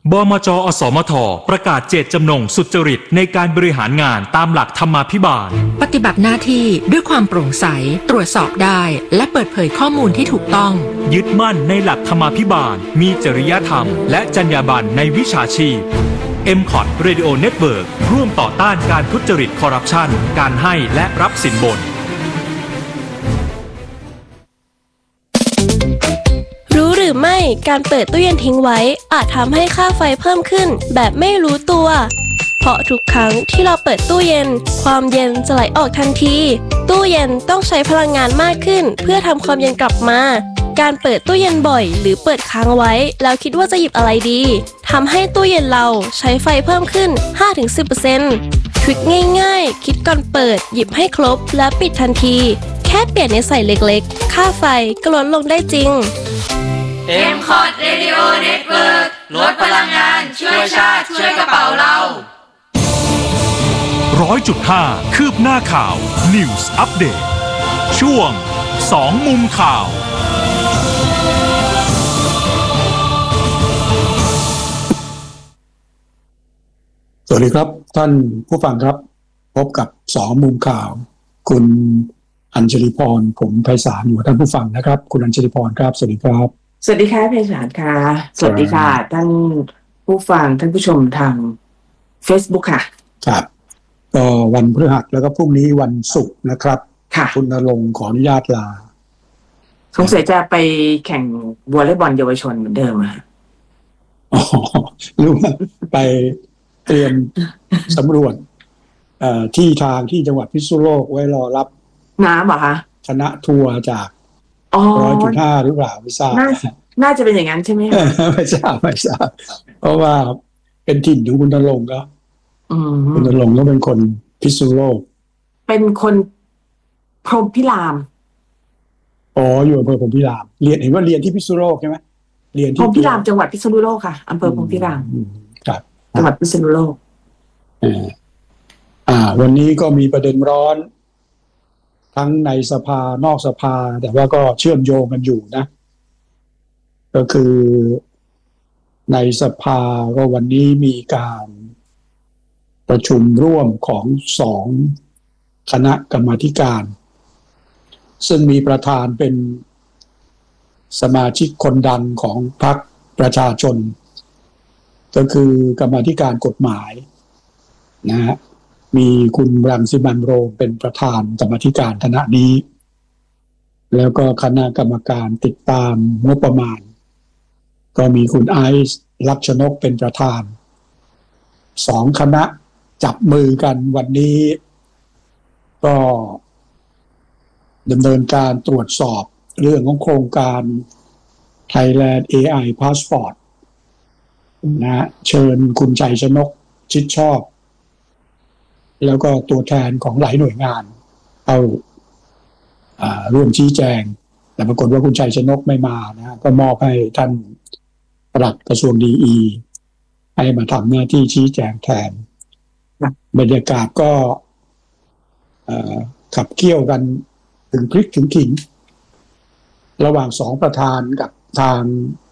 บมจ.อสมท.ประกาศเจตจำนงสุจริตในการบริหารงานตามหลักธรรมาภิบาลปฏิบัติหน้าที่ด้วยความโปร่งใสตรวจสอบได้และเปิดเผยข้อมูลที่ถูกต้องยึดมั่นในหลักธรรมาภิบาลมีจริยธรรมและจรรยาบรรณในวิชาชีพ MCOT Radio Network ร่วมต่อต้านการทุจริตคอร์รัปชันการให้และรับสินบนรู้หรือไม่การเปิดตู้เย็นทิ้งไว้อาจทำให้ค่าไฟเพิ่มขึ้นแบบไม่รู้ตัวเพราะทุกครั้งที่เราเปิดตู้เย็นความเย็นจะไหลออกทันทีตู้เย็นต้องใช้พลังงานมากขึ้นเพื่อทำความเย็นกลับมาการเปิดตู้เย็นบ่อยหรือเปิดค้างไว้แล้วคิดว่าจะหยิบอะไรดีทำให้ตู้เย็นเราใช้ไฟเพิ่มขึ้น 5-10% ทริคง่ายๆคิดก่อนเปิดหยิบให้ครบแล้วปิดทันทีแค่เปลี่ยนนิสัยเล็กๆค่าไฟก็ลดลงได้จริง MCOT Radio Network ลดพลังงานช่วยชาติช่วยกระเป๋าเรา 100.5 คืบหน้าข่าว News Update ช่วง2มุมข่าวสวัสดีครับท่านผู้ฟังครับพบกับ2มุมข่าวคุณอัญชลีพรผมไพศาลอยู่กับท่านผู้ฟังนะครับคุณอัญชลีพรครับสวัสดีครับสวัสดีค่ะไพศาลค่ะสวัสดีค่ะท่านผู้ฟังท่านผู้ชมทาง Facebook ค่ะครับก็วันพฤหัสแล้วก็พรุ่งนี้วันศุกร์นะครับค่ะคุณณรงค์ขออนุญาตลาสงสัยจะไปแข่งวอลเลย์บอลเยาวชนเหมือนเดิมอ่ะอ๋อหรือว่าไปเตรียมสำรวจที่ทางที่จังหวัดพิษณุโลกไว้รอรับน้ำเหรอคะคณะทัวร์จาก100.5 หรือเปล่าไม่ทราบน่าจะเป็นอย่างนั้นใช่ไหมคะไม่ทราบเพราะว่าเป็นถิ่นของคุณณรงค์ก็คุณณรงค์ก็เป็นคนพิษณุโลกเป็นคนพรหมพิรามอ๋ออยู่อำเภอพรหมพิรามเรียนเห็นว่าเรียนที่พิษณุโลกใช่ไหมเรียนที่พรหมพิรามจังหวัดพิษณุโลกค่ะอำเภอพรหมพิรามครับจังหวัดพิษณุโลกวันนี้ก็มีประเด็นร้อนทั้งในสภานอกสภาแต่ว่าก็เชื่อมโยงกันอยู่นะก็คือในสภาก็วันนี้มีการประชุมร่วมของ2คณะกรรมาธิการซึ่งมีประธานเป็นสมาชิกคนดังของพรรคประชาชนก็คือกรรมาธิการกฎหมายนะฮะมีคุณรังสิมันต์โรมเป็นประธานกรรมาธิการคณะนี้แล้วก็คณะกรรมการติดตามงบประมาณก็มีคุณไอซ์ลักษณกเป็นประธาน2คณะจับมือกันวันนี้ก็ดำเนินการตรวจสอบเรื่องของโครงการ Thailand AI Passport นะเชิญคุณชัยชนกชิดชอบแล้วก็ตัวแทนของหลายหน่วยงานเอาร่วมชี้แจงแต่ปรากฏว่าคุณชัยชนกไม่มานะก็มอบให้ท่านปลัดกระทรวงดีให้มาทำหน้าที่ชี้แจงแทนบรรยากาศก็ขับเคี่ยวกันถึงพริกถึงขิงระหว่าง2ประธานกับทาง